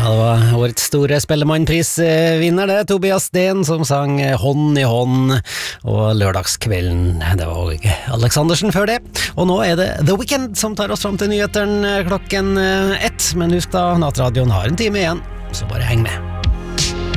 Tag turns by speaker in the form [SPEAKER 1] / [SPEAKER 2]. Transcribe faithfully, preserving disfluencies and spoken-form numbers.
[SPEAKER 1] Ja, det var årets store Spellemannprisvinner det, Tobias Steen, som sang Hånd i hånd, og lørdagskvelden, det var også Alexandersen før det. Og nå er det The Weeknd som tar oss fram til nyheteren klokken ett, men husk da, Nattradioen har en time igjen, så bare heng med.